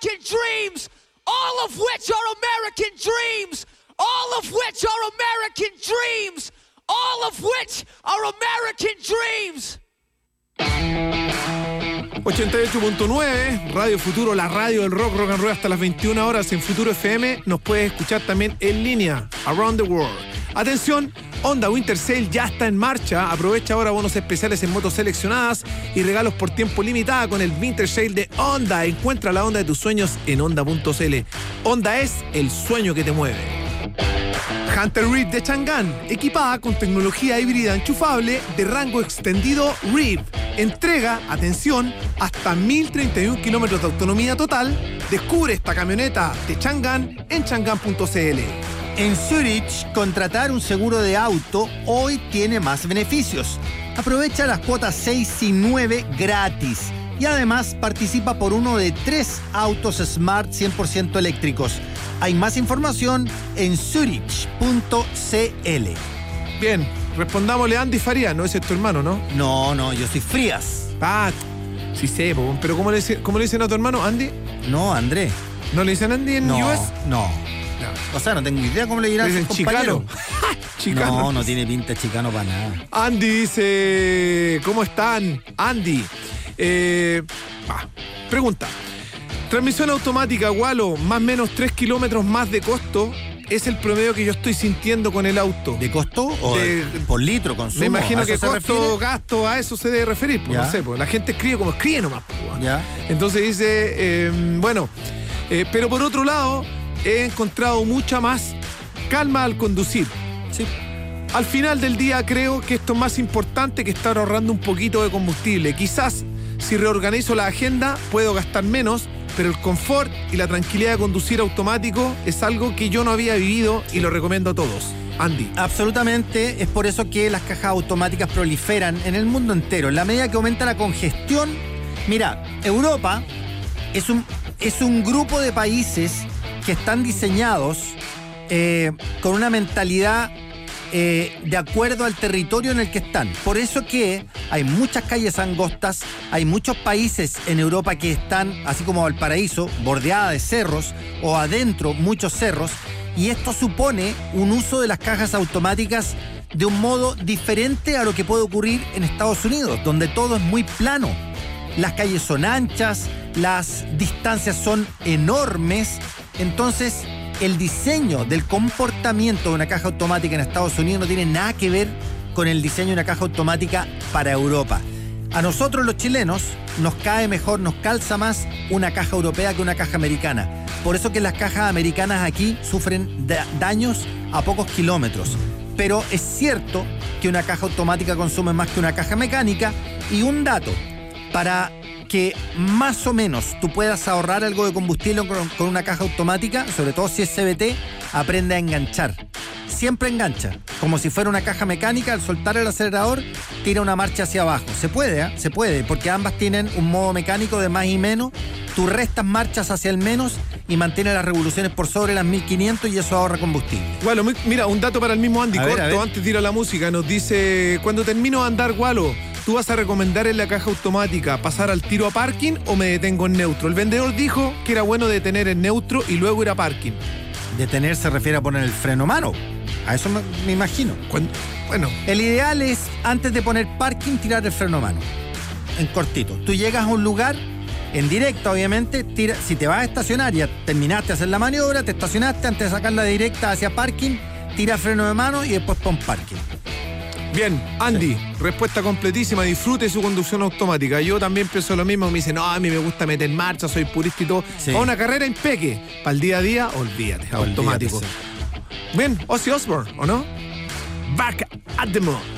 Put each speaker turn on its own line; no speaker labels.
American dreams, all of which are American dreams, all of which are American dreams, all of which are American dreams.
88.9, Radio Futuro, la radio del rock and roll hasta las 21 horas en Futuro FM. Nos puedes escuchar también en línea, around the world. Atención, Honda Winter Sale ya está en marcha. Aprovecha ahora bonos especiales en motos seleccionadas y regalos por tiempo limitado con el Winter Sale de Honda. Encuentra la Honda de tus sueños en honda.cl. Honda es el sueño que te mueve. Hunter Reef de Chang'an, equipada con tecnología híbrida enchufable de rango extendido Reef. Entrega, atención, hasta 1031 kilómetros de autonomía total. Descubre esta camioneta de Chang'an en chang'an.cl.
En Zurich, contratar un seguro de auto hoy tiene más beneficios. Aprovecha las cuotas 6 y 9 gratis. Y además participa por uno de 3 autos Smart 100% eléctricos. Hay más información en zurich.cl.
Bien, respondámosle a Andy Farías, no ese es tu hermano, ¿no?
No, yo soy Frías.
Ah, sí sé, pero ¿cómo le dicen a tu hermano, Andy?
No, André.
¿No le dicen Andy en US?
No. O sea, no tengo idea cómo le dirán a sus compañeros.
Chicano.
No tiene pinta de chicano para nada.
Andy dice, ¿cómo están? Andy, pregunta. Transmisión automática, Walo, más o menos 3 kilómetros más de costo. Es el promedio que yo estoy sintiendo con el auto.
¿De costo o por litro consumo?
Me imagino que costo, gasto, a eso se debe referir. Pues, no sé, pues, la gente escribe como escribe nomás. Pues,
ya.
Entonces dice, pero por otro lado, he encontrado mucha más calma al conducir.
Sí.
Al final del día creo que esto es más importante que estar ahorrando un poquito de combustible. Quizás si reorganizo la agenda puedo gastar menos, pero el confort y la tranquilidad de conducir automático es algo que yo no había vivido y lo recomiendo a todos. Andy.
Absolutamente, es por eso que las cajas automáticas proliferan en el mundo entero. En la medida que aumenta la congestión, mira, Europa es un grupo de países que están diseñados con una mentalidad de acuerdo al territorio en el que están. Por eso que hay muchas calles angostas, hay muchos países en Europa que están, así como Valparaíso, bordeada de cerros o adentro muchos cerros, y esto supone un uso de las cajas automáticas de un modo diferente a lo que puede ocurrir en Estados Unidos, donde todo es muy plano. Las calles son anchas, las distancias son enormes, entonces el diseño del comportamiento de una caja automática en Estados Unidos no tiene nada que ver con el diseño de una caja automática para Europa. A nosotros los chilenos nos cae mejor, nos calza más una caja europea que una caja americana. Por eso que las cajas americanas aquí sufren daños a pocos kilómetros. Pero es cierto que una caja automática consume más que una caja mecánica. Y un dato, para que más o menos tú puedas ahorrar algo de combustible con una caja automática, sobre todo si es CVT, aprende a enganchar. Siempre engancha, como si fuera una caja mecánica. Al soltar el acelerador, tira una marcha hacia abajo. Se puede, porque ambas tienen un modo mecánico de más y menos. Tú restas marchas hacia el menos y mantienes las revoluciones por sobre las 1500 y eso ahorra combustible.
Walo, mira, un dato para el mismo Andy,
a
corto,
ver.
antes de ir a la música. Nos dice, cuando termino de andar, Walo, ¿tú vas a recomendar en la caja automática pasar al tiro a parking o me detengo en neutro? El vendedor dijo que era bueno detener en neutro y luego ir a parking.
Detener se refiere a poner el freno a mano. A eso me imagino.
Bueno.
El ideal es, antes de poner parking, tirar el freno a mano. En cortito. Tú llegas a un lugar, en directa obviamente, tira. Si te vas a estacionar, ya terminaste de hacer la maniobra, te estacionaste, antes de sacarla directa hacia parking, tira freno de mano y después pon parking.
Bien, Andy, respuesta completísima, disfrute su conducción automática. Yo también pienso lo mismo, me dicen, no, a mí me gusta meter marcha, soy purista y todo.
Sí.
Para una carrera impeque, para el día a día, olvídate, automático.
Sí.
Bien, Ozzy Osbourne, ¿o no? Back at the Moon.